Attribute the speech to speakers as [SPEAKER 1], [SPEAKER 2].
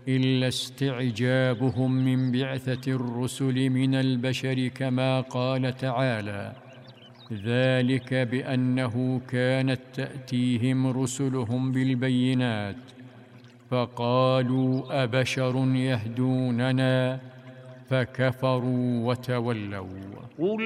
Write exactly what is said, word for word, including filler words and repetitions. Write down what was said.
[SPEAKER 1] إلا استعجابهم من بعثة الرسل من البشر، كما قال تعالى: ذلك بأنه كانت تأتيهم رسلهم بالبينات فقالوا أبشر يهدوننا، فكفروا وتولوا.